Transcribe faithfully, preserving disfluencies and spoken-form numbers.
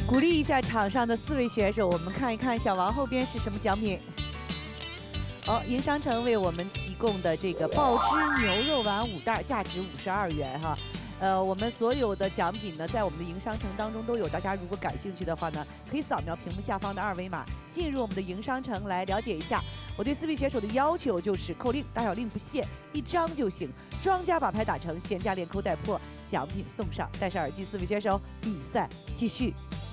鼓励一下场上的四位选手，我们看一看小王后边是什么奖品。哦，银商城为我们提供的这个爆汁牛肉丸五袋，价值五十二元哈。呃，我们所有的奖品呢，在我们的营商城当中都有，大家如果感兴趣的话呢，可以扫描屏幕下方的二维码，进入我们的营商城来了解一下。我对四位选手的要求就是扣令，大小令不限，一张就行。庄家把牌打成，闲家连扣带破，奖品送上。戴上耳机，四位选手比赛继续。